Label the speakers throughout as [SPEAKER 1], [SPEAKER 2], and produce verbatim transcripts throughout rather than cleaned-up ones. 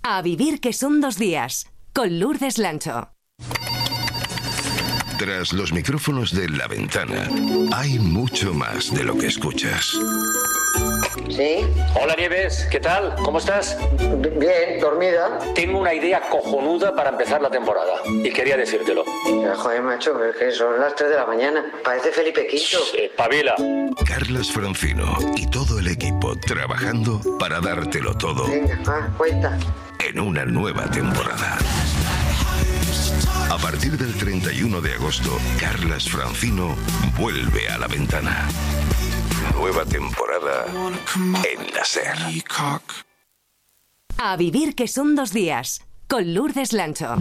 [SPEAKER 1] A vivir que son dos días, con Lourdes Lancho.
[SPEAKER 2] Tras los micrófonos de La Ventana, hay mucho más de lo que escuchas.
[SPEAKER 3] ¿Sí?
[SPEAKER 4] Hola Nieves, ¿qué tal? ¿Cómo estás?
[SPEAKER 3] Bien, dormida.
[SPEAKER 4] Tengo una idea cojonuda para empezar la temporada y quería decírtelo.
[SPEAKER 3] Ya, joder, macho, es que son las tres de la mañana. Parece Felipe Quinto.
[SPEAKER 4] Eh, pavila.
[SPEAKER 2] Carlas Francino y todo el equipo trabajando para dártelo todo.
[SPEAKER 3] Venga, va, cuenta.
[SPEAKER 2] En una nueva temporada. A partir del treinta y uno de agosto, Carlas Francino vuelve a La Ventana. Nueva temporada en la SER.
[SPEAKER 1] A vivir que son dos días, con Lourdes Lancho.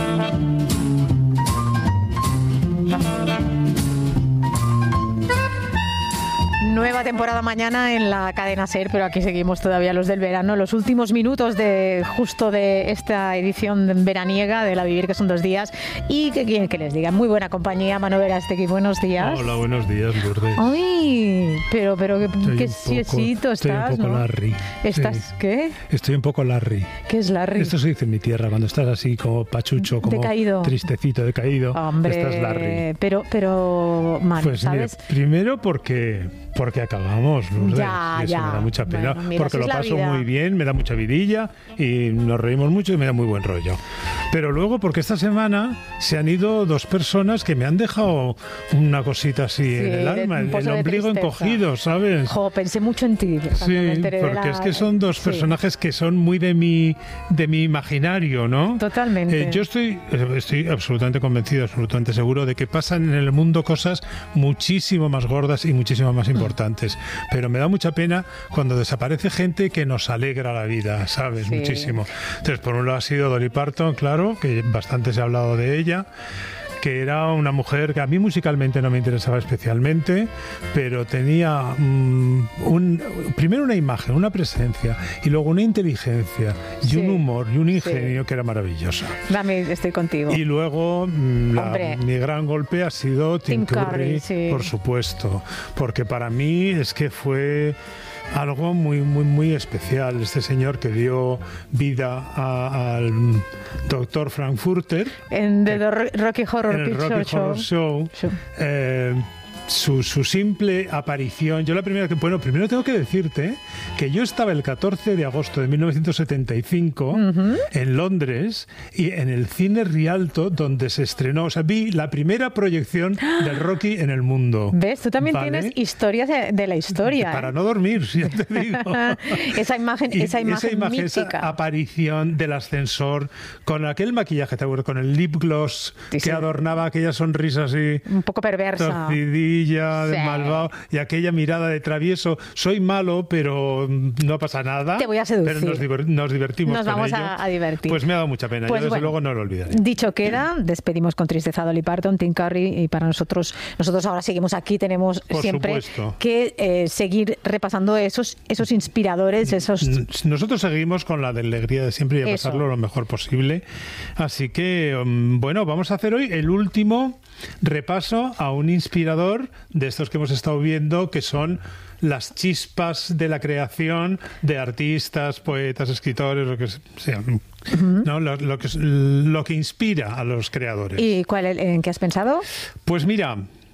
[SPEAKER 5] Nueva temporada mañana en la cadena SER, pero aquí seguimos todavía los del verano. Los últimos minutos de justo de esta edición veraniega de La Vivir, que son dos días. Y que quieren que les diga, muy buena compañía, Manu Verástegui, buenos días.
[SPEAKER 6] Hola, buenos días, Lourdes.
[SPEAKER 5] Ay, pero, pero qué, qué siesito
[SPEAKER 6] estoy
[SPEAKER 5] estás,
[SPEAKER 6] un poco
[SPEAKER 5] ¿no?
[SPEAKER 6] Larry.
[SPEAKER 5] ¿Estás
[SPEAKER 6] sí.
[SPEAKER 5] qué?
[SPEAKER 6] Estoy un poco Larry.
[SPEAKER 5] ¿Qué es Larry?
[SPEAKER 6] Esto se dice en mi tierra, cuando estás así como pachucho, como
[SPEAKER 5] decaído.
[SPEAKER 6] Tristecito, decaído.
[SPEAKER 5] Hombre,
[SPEAKER 6] estás Larry.
[SPEAKER 5] Pero, pero, Manu,
[SPEAKER 6] pues
[SPEAKER 5] ¿sabes?
[SPEAKER 6] Mira, primero porque, porque acabamos. Lourdes,
[SPEAKER 5] Ya,
[SPEAKER 6] y eso
[SPEAKER 5] ya.
[SPEAKER 6] me da mucha pena,
[SPEAKER 5] Bueno, mira,
[SPEAKER 6] porque
[SPEAKER 5] así
[SPEAKER 6] lo
[SPEAKER 5] es la
[SPEAKER 6] paso
[SPEAKER 5] vida.
[SPEAKER 6] muy bien, me da mucha vidilla y nos reímos mucho y me da muy buen rollo. Pero luego porque esta semana se han ido dos personas que me han dejado una cosita así
[SPEAKER 5] Sí,
[SPEAKER 6] en el
[SPEAKER 5] de-
[SPEAKER 6] alma,
[SPEAKER 5] un
[SPEAKER 6] el,
[SPEAKER 5] pozo
[SPEAKER 6] el
[SPEAKER 5] de
[SPEAKER 6] ombligo
[SPEAKER 5] tristeza.
[SPEAKER 6] encogido, ¿sabes?
[SPEAKER 5] Jo, pensé mucho en ti. cuando me
[SPEAKER 6] Sí,
[SPEAKER 5] enteré de
[SPEAKER 6] porque
[SPEAKER 5] la-
[SPEAKER 6] es que son dos
[SPEAKER 5] Sí.
[SPEAKER 6] personajes que son muy de mi de mi imaginario, ¿no?
[SPEAKER 5] Totalmente.
[SPEAKER 6] Eh, yo estoy estoy absolutamente convencido, absolutamente seguro de que pasan en el mundo cosas muchísimo más gordas y muchísimo más importantes. Pero me da mucha pena cuando desaparece gente que nos alegra la vida, ¿sabes?
[SPEAKER 5] Sí.
[SPEAKER 6] Muchísimo. Entonces, por un lado ha sido Dolly Parton, claro, que bastante se ha hablado de ella, que era una mujer que a mí musicalmente no me interesaba especialmente, pero tenía mm, un, primero una imagen, una presencia, y luego una inteligencia, y
[SPEAKER 5] Sí,
[SPEAKER 6] un humor, y un
[SPEAKER 5] sí.
[SPEAKER 6] ingenio que era maravillosa.
[SPEAKER 5] Dame, estoy contigo.
[SPEAKER 6] Y luego mm, la-
[SPEAKER 5] Hombre.
[SPEAKER 6] mi gran golpe ha sido Tim,
[SPEAKER 5] Tim Curry,
[SPEAKER 6] Curry,
[SPEAKER 5] sí.
[SPEAKER 6] por supuesto, porque para mí es que fue algo muy muy muy especial, este señor que dio vida a- al doctor Frankfurter
[SPEAKER 5] En The Ro- Rocky Horror
[SPEAKER 6] en el
[SPEAKER 5] Picture
[SPEAKER 6] Rocky
[SPEAKER 5] Show.
[SPEAKER 6] Horror Show.
[SPEAKER 5] Sí.
[SPEAKER 6] eh, su, su simple aparición. Yo la primera que, bueno, primero tengo que decirte que yo estaba el catorce de agosto de mil novecientos setenta y cinco uh-huh. en Londres y en el cine Rialto donde se estrenó, o sea, vi la primera proyección del Rocky en el mundo.
[SPEAKER 5] ¿Ves? Tú también
[SPEAKER 6] ¿Vale?
[SPEAKER 5] tienes historias de, de la historia.
[SPEAKER 6] Para
[SPEAKER 5] ¿eh?
[SPEAKER 6] no dormir, ya te digo.
[SPEAKER 5] esa imagen,
[SPEAKER 6] Y
[SPEAKER 5] esa imagen,
[SPEAKER 6] esa imagen,
[SPEAKER 5] mítica.
[SPEAKER 6] esa aparición del ascensor con aquel maquillaje, ¿te acuerdas? Con el lip gloss
[SPEAKER 5] Sí, sí.
[SPEAKER 6] que adornaba aquella sonrisa así
[SPEAKER 5] Un poco perversa.
[SPEAKER 6] torcidilla, de
[SPEAKER 5] Sí.
[SPEAKER 6] malvado, y aquella mirada de travieso. Soy malo, pero no pasa nada.
[SPEAKER 5] Te voy a seducir.
[SPEAKER 6] Pero nos, diver- nos divertimos
[SPEAKER 5] Nos
[SPEAKER 6] con
[SPEAKER 5] vamos
[SPEAKER 6] ello.
[SPEAKER 5] a, a divertir.
[SPEAKER 6] Pues me ha dado mucha pena.
[SPEAKER 5] Pues
[SPEAKER 6] Yo desde
[SPEAKER 5] bueno,
[SPEAKER 6] luego no lo olvidaré.
[SPEAKER 5] Dicho queda, despedimos con tristeza a Dolly Parton, Tim Curry, y para nosotros, nosotros ahora seguimos aquí, tenemos
[SPEAKER 6] Por
[SPEAKER 5] siempre
[SPEAKER 6] supuesto.
[SPEAKER 5] que eh, seguir repasando esos, esos inspiradores, esos...
[SPEAKER 6] Nosotros seguimos con la de alegría de siempre y a
[SPEAKER 5] Eso.
[SPEAKER 6] pasarlo lo mejor posible. Así que, um, bueno, vamos a hacer hoy el último repaso a un inspirador de estos que hemos estado viendo, que son las chispas de la creación de artistas, poetas, escritores, lo que sea, uh-huh. ¿no? lo, lo, que, lo que inspira a los creadores.
[SPEAKER 5] ¿Y cuál, en qué has pensado?
[SPEAKER 6] Pues mira,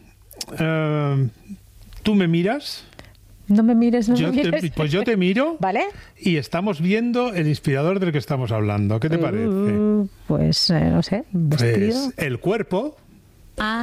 [SPEAKER 6] uh, tú me miras.
[SPEAKER 5] No me mires, no
[SPEAKER 6] yo
[SPEAKER 5] me
[SPEAKER 6] te,
[SPEAKER 5] mires.
[SPEAKER 6] pues yo te miro.
[SPEAKER 5] ¿Vale?
[SPEAKER 6] Y estamos viendo el inspirador del que estamos hablando. ¿Qué te parece?
[SPEAKER 5] Uh, pues, eh, no sé, vestido.
[SPEAKER 6] Pues el cuerpo,